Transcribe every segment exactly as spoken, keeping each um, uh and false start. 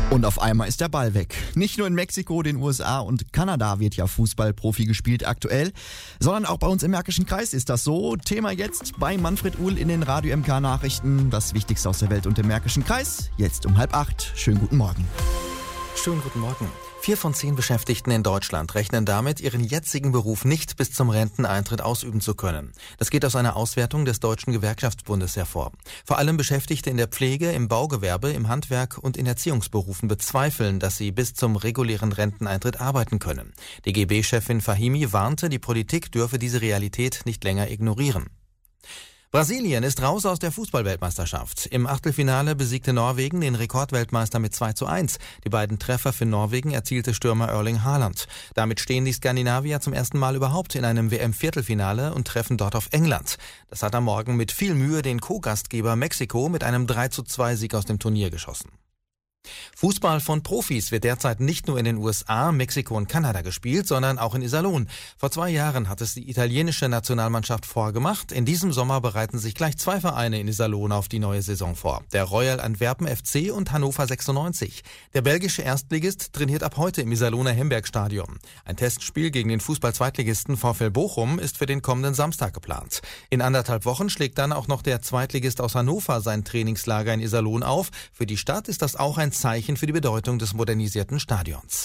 Und auf einmal ist der Ball weg. Nicht nur in Mexiko, den U S A und Kanada wird ja Fußballprofi gespielt aktuell, sondern auch bei uns im Märkischen Kreis ist das so. Thema jetzt bei Manfred Uhl in den Radio M K Nachrichten. Das Wichtigste aus der Welt und dem Märkischen Kreis. Jetzt um halb acht. Schönen guten Morgen. Schönen guten Morgen. Vier von zehn Beschäftigten in Deutschland rechnen damit, ihren jetzigen Beruf nicht bis zum Renteneintritt ausüben zu können. Das geht aus einer Auswertung des Deutschen Gewerkschaftsbundes hervor. Vor allem Beschäftigte in der Pflege, im Baugewerbe, im Handwerk und in Erziehungsberufen bezweifeln, dass sie bis zum regulären Renteneintritt arbeiten können. Die G B-Chefin Fahimi warnte, die Politik dürfe diese Realität nicht länger ignorieren. Brasilien ist raus aus der Fußballweltmeisterschaft. Im Achtelfinale besiegte Norwegen den Rekordweltmeister mit zwei zu eins. Die beiden Treffer für Norwegen erzielte Stürmer Erling Haaland. Damit stehen die Skandinavier zum ersten Mal überhaupt in einem W M-Viertelfinale und treffen dort auf England. Das hat am Morgen mit viel Mühe den Co-Gastgeber Mexiko mit einem drei zu zwei Sieg aus dem Turnier geschossen. Fußball von Profis wird derzeit nicht nur in den U S A, Mexiko und Kanada gespielt, sondern auch in Iserlohn. Vor zwei Jahren hat es die italienische Nationalmannschaft vorgemacht. In diesem Sommer bereiten sich gleich zwei Vereine in Iserlohn auf die neue Saison vor. Der Royal Antwerpen F C und Hannover sechsundneunzig. Der belgische Erstligist trainiert ab heute im Iserlohner Hembergstadion. Ein Testspiel gegen den Fußball-Zweitligisten VfL Bochum ist für den kommenden Samstag geplant. In anderthalb Wochen schlägt dann auch noch der Zweitligist aus Hannover sein Trainingslager in Iserlohn auf. Für die Stadt ist das auch ein Zeichen für die Bedeutung des modernisierten Stadions.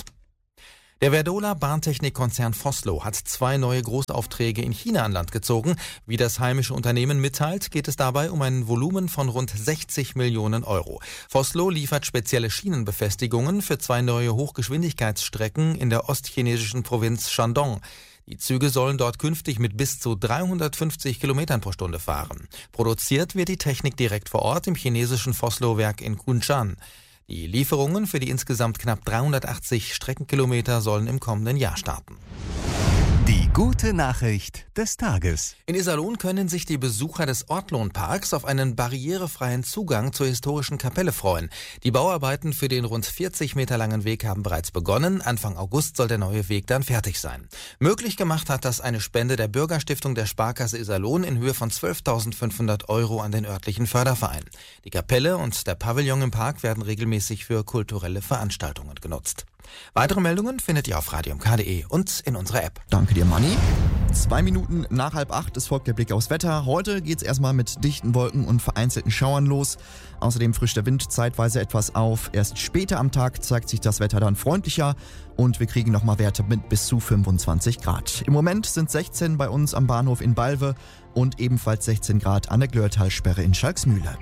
Der Verdola Bahntechnikkonzern Vossloh hat zwei neue Großaufträge in China an Land gezogen. Wie das heimische Unternehmen mitteilt, geht es dabei um ein Volumen von rund sechzig Millionen Euro. Vossloh liefert spezielle Schienenbefestigungen für zwei neue Hochgeschwindigkeitsstrecken in der ostchinesischen Provinz Shandong. Die Züge sollen dort künftig mit bis zu dreihundertfünfzig Kilometern pro Stunde fahren. Produziert wird die Technik direkt vor Ort im chinesischen Vossloh-Werk in Kunshan. Die Lieferungen für die insgesamt knapp dreihundertachtzig Streckenkilometer sollen im kommenden Jahr starten. Die gute Nachricht des Tages. In Iserlohn können sich die Besucher des Ortlohnparks auf einen barrierefreien Zugang zur historischen Kapelle freuen. Die Bauarbeiten für den rund vierzig Meter langen Weg haben bereits begonnen. Anfang August soll der neue Weg dann fertig sein. Möglich gemacht hat das eine Spende der Bürgerstiftung der Sparkasse Iserlohn in Höhe von zwölftausendfünfhundert Euro an den örtlichen Förderverein. Die Kapelle und der Pavillon im Park werden regelmäßig für kulturelle Veranstaltungen genutzt. Weitere Meldungen findet ihr auf radio m k punkt d e und in unserer App. Danke dir, Manni. Zwei Minuten nach halb acht, es folgt der Blick aufs Wetter. Heute geht's erstmal mit dichten Wolken und vereinzelten Schauern los. Außerdem frischt der Wind zeitweise etwas auf. Erst später am Tag zeigt sich das Wetter dann freundlicher und wir kriegen nochmal Werte mit bis zu fünfundzwanzig Grad. Im Moment sind sechzehn bei uns am Bahnhof in Balve und ebenfalls sechzehn Grad an der Glörtalsperre in Schalksmühle.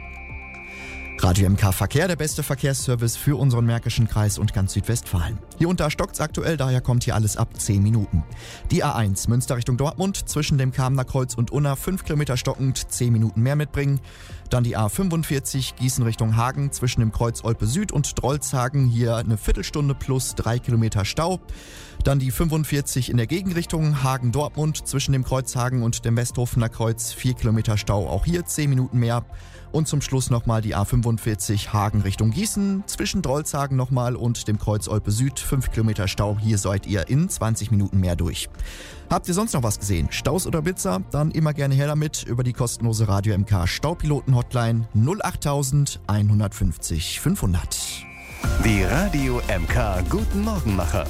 Radio M K Verkehr, der beste Verkehrsservice für unseren Märkischen Kreis und ganz Südwestfalen. Hier und da stockt's aktuell, daher kommt hier alles ab zehn Minuten. Die A eins Münster Richtung Dortmund, zwischen dem Kamener Kreuz und Unna fünf Kilometer stockend, zehn Minuten mehr mitbringen. Dann die A fünfundvierzig Gießen Richtung Hagen, zwischen dem Kreuz Olpe Süd und Drolzhagen, hier eine Viertelstunde plus drei Kilometer Stau. Dann die fünfundvierzig in der Gegenrichtung Hagen-Dortmund, zwischen dem Kreuz Hagen und dem Westhofener Kreuz vier Kilometer Stau, auch hier zehn Minuten mehr. Und zum Schluss nochmal die A fünfundvierzig Hagen Richtung Gießen, zwischen Drolzhagen nochmal und dem Kreuz Olpe Süd, fünf Kilometer Stau, hier seid ihr in zwanzig Minuten mehr durch. Habt ihr sonst noch was gesehen? Staus oder Blitzer? Dann immer gerne her damit über die kostenlose Radio M K Staupiloten-Hotline null acht eins fünf null fünfhundert. Die Radio M K Guten Morgenmacher.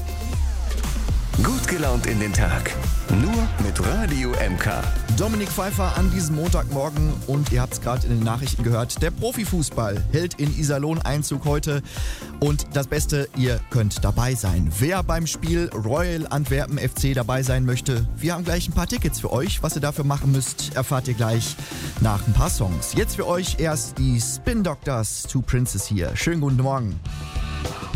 Gut gelaunt in den Tag. Nur mit Radio M K. Dominik Pfeiffer an diesem Montagmorgen und ihr habt es gerade in den Nachrichten gehört, der Profifußball hält in Iserlohn Einzug heute und das Beste, ihr könnt dabei sein. Wer beim Spiel Royal Antwerpen F C dabei sein möchte, wir haben gleich ein paar Tickets für euch. Was ihr dafür machen müsst, erfahrt ihr gleich nach ein paar Songs. Jetzt für euch erst die Spin Doctors, Two Princes hier. Schönen guten Morgen.